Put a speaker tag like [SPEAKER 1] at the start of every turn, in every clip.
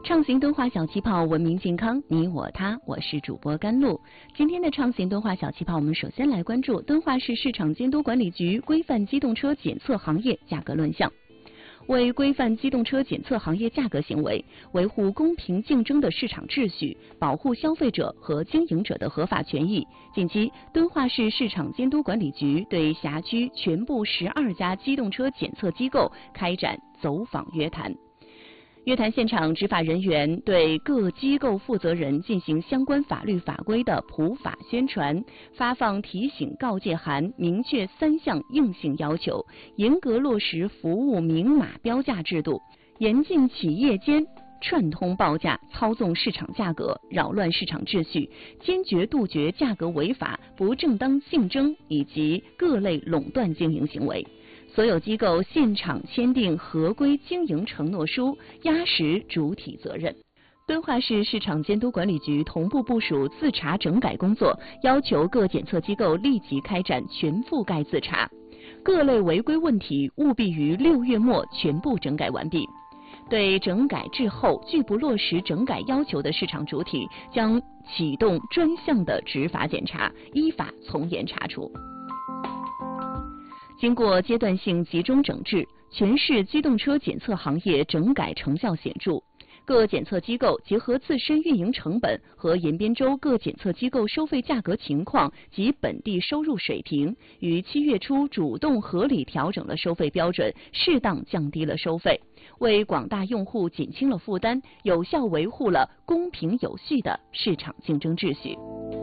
[SPEAKER 1] 畅行敦化小气泡，文明健康，你我他，我是主播甘露。今天的畅行敦化小气泡，我们首先来关注敦化市市场监督管理局规范机动车检测行业价格论项。为规范机动车检测行业价格行为，维护公平竞争的市场秩序，保护消费者和经营者的合法权益，近期，敦化市市场监督管理局对辖区全部12家机动车检测机构开展走访约谈。约谈现场，执法人员对各机构负责人进行相关法律法规的普法宣传，发放提醒告诫函，明确3项硬性要求，严格落实服务明码标价制度，严禁企业间串通报价、操纵市场价格、扰乱市场秩序，坚决杜绝价格违法、不正当竞争以及各类垄断经营行为。所有机构现场签订合规经营承诺书，压实主体责任。敦化市市场监督管理局同步部署自查整改工作，要求各检测机构立即开展全覆盖自查，各类违规问题务必于6月末全部整改完毕。对整改滞后、拒不落实整改要求的市场主体，将启动专项的执法检查，依法从严查处。经过阶段性集中整治，全市机动车检测行业整改成效显著。各检测机构结合自身运营成本和延边州各检测机构收费价格情况及本地收入水平，于7月初主动合理调整了收费标准，适当降低了收费，为广大用户减轻了负担，有效维护了公平有序的市场竞争秩序。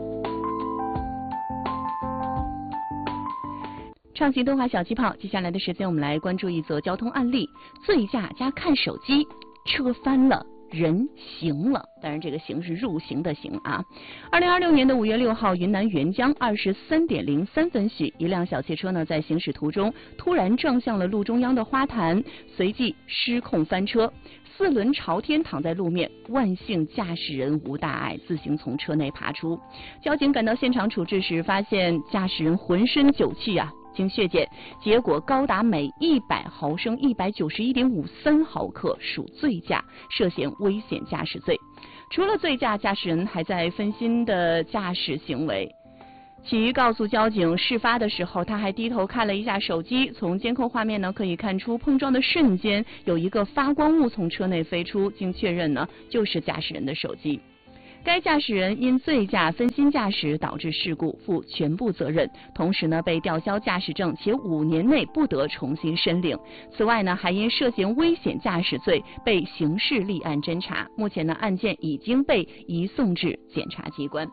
[SPEAKER 1] 畅行敦化小气泡，接下来的时间我们来关注一则交通案例：醉驾加看手机，车翻了，人行了。当然，这个行是入刑的行啊。2026年5月6号，云南沅江23点03分许，一辆小汽车呢在行驶途中突然撞向了路中央的花坛，随即失控翻车，4轮朝天躺在路面，万幸驾驶人无大碍，自行从车内爬出。交警赶到现场处置时，发现驾驶人浑身酒气啊。经血检，结果高达每100毫升191.53毫克，属醉驾，涉嫌危险驾驶罪。除了醉驾，驾驶人还在分心的驾驶行为。其告诉交警，事发的时候他还低头看了一下手机，从监控画面呢可以看出，碰撞的瞬间有一个发光物从车内飞出，经确认呢就是驾驶人的手机。该驾驶人因醉驾分心驾驶导致事故，负全部责任，同时呢被吊销驾驶证，且5年内不得重新申领。此外呢，还因涉嫌危险驾驶罪被刑事立案侦查，目前呢案件已经被移送至检察机关。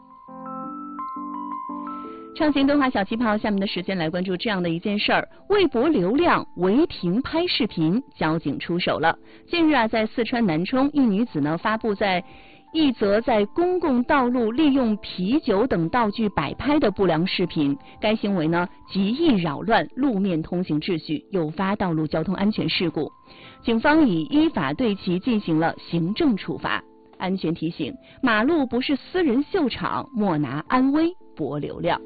[SPEAKER 1] 畅行敦化小气泡，下面的时间来关注这样的一件事儿：为博流量违停拍视频，交警出手了。近日啊，在四川南充，一女子呢发布一则在公共道路利用啤酒等道具摆拍的不良视频，该行为呢极易扰乱路面通行秩序，诱发道路交通安全事故。警方已依法对其进行了行政处罚。安全提醒：马路不是私人秀场，莫拿安危博流量。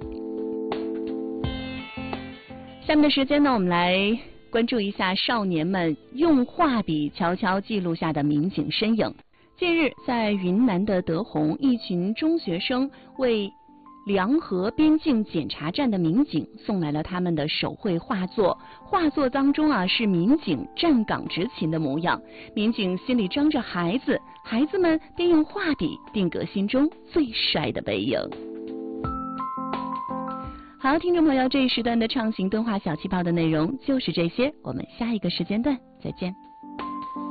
[SPEAKER 1] 下面的时间呢，我们来关注一下少年们用画笔悄悄记录下的民警身影。近日，在云南的德宏，一群中学生为梁河边境检查站的民警送来了他们的手绘画作。画作当中啊，是民警站岗执勤的模样。民警心里装着孩子，孩子们便用画笔定格心中最帅的背影。好，听众朋友，这一时段的畅行敦化小气泡的内容就是这些，我们下一个时间段再见。